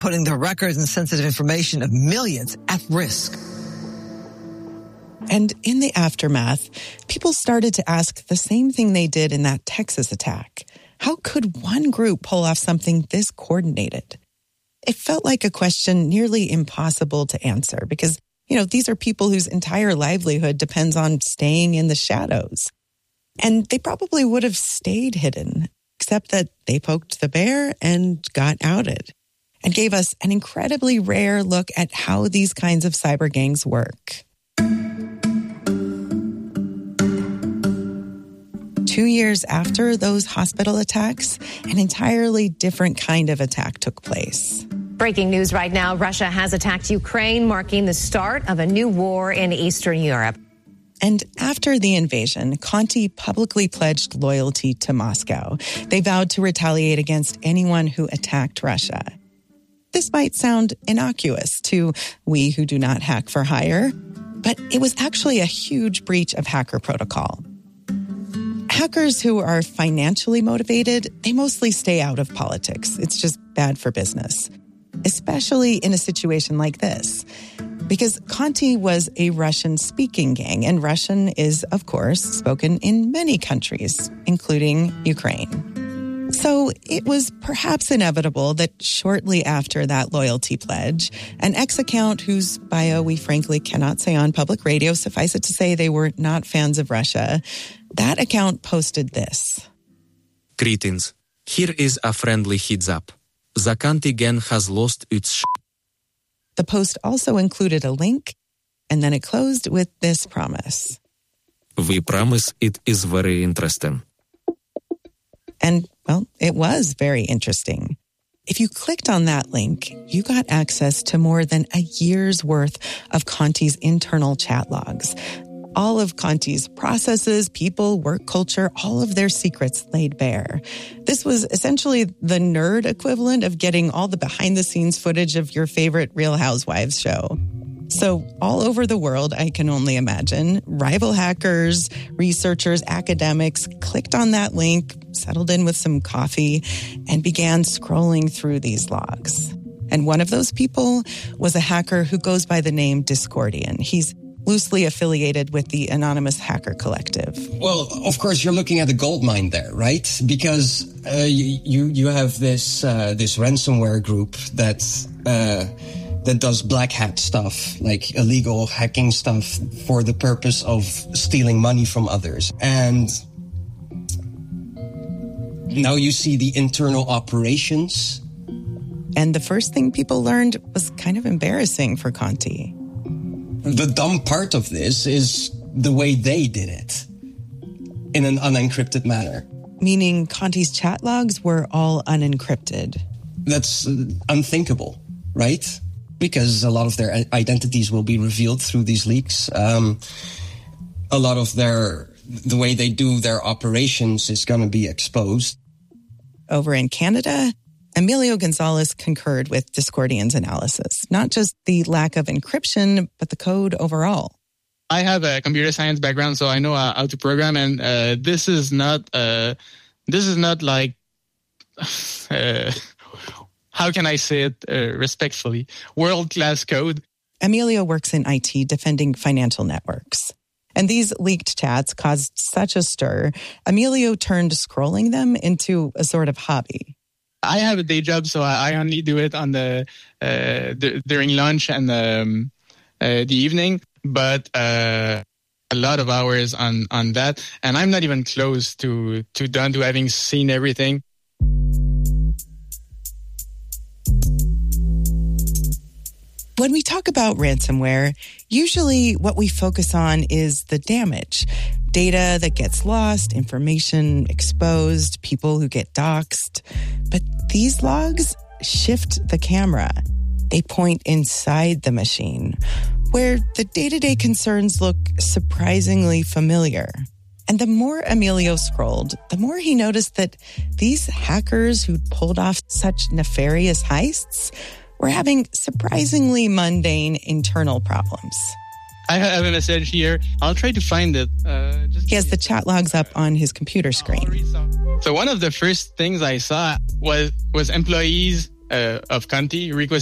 putting the records and sensitive information of millions at risk. And in the aftermath, people started to ask the same thing they did in that Texas attack. How could one group pull off something this coordinated? It felt like a question nearly impossible to answer because, these are people whose entire livelihood depends on staying in the shadows. And they probably would have stayed hidden, except that they poked the bear and got outed and gave us an incredibly rare look at how these kinds of cyber gangs work. 2 years after those hospital attacks, an entirely different kind of attack took place. Breaking news right now, Russia has attacked Ukraine, marking the start of a new war in Eastern Europe. And after the invasion, Conti publicly pledged loyalty to Moscow. They vowed to retaliate against anyone who attacked Russia. This might sound innocuous to we who do not hack for hire, but it was actually a huge breach of hacker protocol. Hackers who are financially motivated, they mostly stay out of politics. It's just bad for business, especially in a situation like this. Because Conti was a Russian-speaking gang, and Russian is, of course, spoken in many countries, including Ukraine. So it was perhaps inevitable that shortly after that loyalty pledge, an ex-account whose bio we frankly cannot say on public radio, suffice it to say they were not fans of Russia, that account posted this. Greetings. Here is a friendly heads up. The Conti gang has lost its The post also included a link, and then it closed with this promise. We promise it is very interesting. And, well, it was very interesting. If you clicked on that link, you got access to more than a year's worth of Conti's internal chat logs. All of Conti's processes, people, work culture, all of their secrets laid bare. This was essentially the nerd equivalent of getting all the behind-the-scenes footage of your favorite Real Housewives show. So all over the world, I can only imagine, rival hackers, researchers, academics clicked on that link, settled in with some coffee, and began scrolling through these logs. And one of those people was a hacker who goes by the name Discordian. He's loosely affiliated with the Anonymous Hacker Collective. Well, of course, you're looking at a gold mine there, right? Because you have this ransomware group that does black hat stuff, like illegal hacking stuff for the purpose of stealing money from others. And now you see the internal operations. And the first thing people learned was kind of embarrassing for Conti. The dumb part of this is the way they did it in an unencrypted manner. Meaning Conti's chat logs were all unencrypted. That's unthinkable, right? Because a lot of their identities will be revealed through these leaks. A lot of the way they do their operations is going to be exposed. Over in Canada, Emilio Gonzalez concurred with Discordian's analysis, not just the lack of encryption, but the code overall. I have a computer science background, so I know how to program, and this is not like how can I say it respectfully? World-class code. Emilio works in IT defending financial networks. And these leaked chats caused such a stir, Emilio turned scrolling them into a sort of hobby. I have a day job, so I only do it on during lunch and the evening, but a lot of hours on that, and I'm not even close to done to having seen everything. When we talk about ransomware, usually what we focus on is the damage. Data that gets lost, information exposed, people who get doxxed. But these logs shift the camera. They point inside the machine, where the day-to-day concerns look surprisingly familiar. And the more Emilio scrolled, the more he noticed that these hackers who'd pulled off such nefarious heists were having surprisingly mundane internal problems. I have a message here. I'll try to find it. He has the chat logs up on his computer screen. So one of the first things I saw was employees of Conti, requested